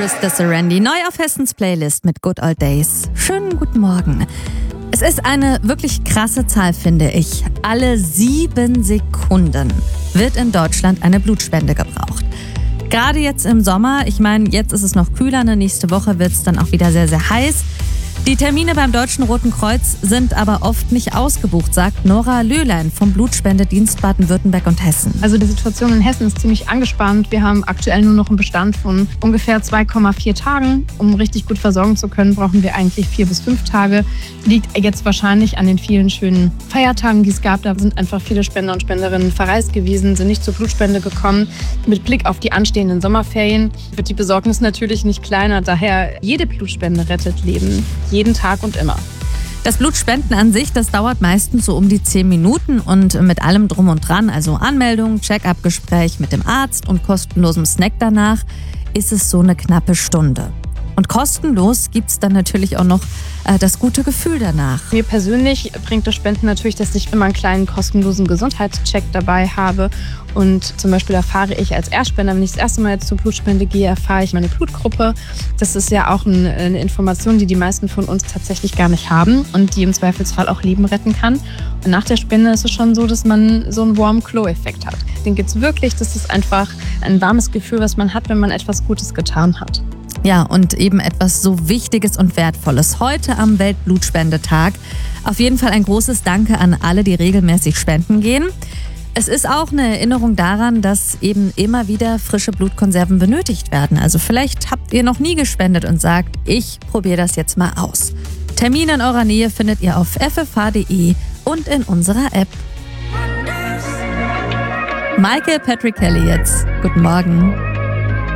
Mr. Serendy, neu auf Hessens Playlist mit Good Old Days. Schönen guten Morgen. Es ist eine wirklich krasse Zahl, finde ich. Alle 7 Sekunden wird in Deutschland eine Blutspende gebraucht. Gerade jetzt im Sommer, ich meine, jetzt ist es noch kühler, nächste Woche wird es dann auch wieder sehr, sehr heiß. Die Termine beim Deutschen Roten Kreuz sind aber oft nicht ausgebucht, sagt Nora Löhlein vom Blutspendedienst Baden-Württemberg und Hessen. Also die Situation in Hessen ist ziemlich angespannt. Wir haben aktuell nur noch einen Bestand von ungefähr 2,4 Tagen. Um richtig gut versorgen zu können, brauchen wir eigentlich 4 bis 5 Tage. Liegt jetzt wahrscheinlich an den vielen schönen Feiertagen, die es gab. Da sind einfach viele Spender und Spenderinnen verreist gewesen, sind nicht zur Blutspende gekommen. Mit Blick auf die anstehenden Sommerferien wird die Besorgnis natürlich nicht kleiner. Daher, jede Blutspende rettet Leben. Jeden Tag und immer. Das Blutspenden an sich, das dauert meistens so um die 10 Minuten und mit allem drum und dran, also Anmeldung, Check-up-Gespräch mit dem Arzt und kostenlosem Snack danach, ist es so eine knappe Stunde. Und kostenlos gibt es dann natürlich auch noch das gute Gefühl danach. Mir persönlich bringt das Spenden natürlich, dass ich immer einen kleinen kostenlosen Gesundheitscheck dabei habe. Und zum Beispiel erfahre ich als Erstspender, wenn ich das erste Mal jetzt zur Blutspende gehe, erfahre ich meine Blutgruppe. Das ist ja auch eine Information, die die meisten von uns tatsächlich gar nicht haben und die im Zweifelsfall auch Leben retten kann. Und nach der Spende ist es schon so, dass man so einen Warm-Glow-Effekt hat. Den gibt es wirklich, das ist einfach ein warmes Gefühl, was man hat, wenn man etwas Gutes getan hat. Ja, und eben etwas so Wichtiges und Wertvolles. Heute am Weltblutspendetag. Auf jeden Fall ein großes Danke an alle, die regelmäßig spenden gehen. Es ist auch eine Erinnerung daran, dass eben immer wieder frische Blutkonserven benötigt werden. Also vielleicht habt ihr noch nie gespendet und sagt, ich probiere das jetzt mal aus. Termine in eurer Nähe findet ihr auf ffh.de und in unserer App. Michael Patrick Kelly jetzt. Guten Morgen.